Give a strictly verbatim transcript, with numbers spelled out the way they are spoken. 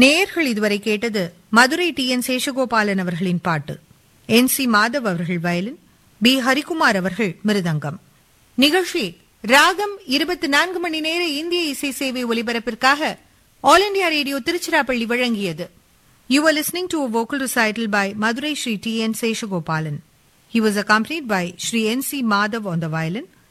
நேயர்கள் இதுவரை கேட்டது மதுரை டி என் சேஷகோபாலன் அவர்களின் பாட்டு. என் சி மாதவ் அவர்கள் வயலின், பி ஹரிகுமார் அவர்கள் மிருதங்கம். நிகழ்ச்சி ராகம் இருபத்தி நான்கு மணி நேர இந்திய இசை சேவை ஒலிபரப்பிற்காக ஆல் இண்டியா ரேடியோ திருச்சிராப்பள்ளி வழங்கியது. You were listening to a vocal recital by Madurai Shri T N Seshagopalan. He was accompanied by Shri N C Madhav on the violin,